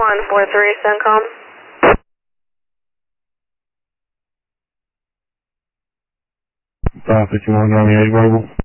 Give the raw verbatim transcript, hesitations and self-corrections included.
one four three, CENTCOM. five fifty-one on the eight variable.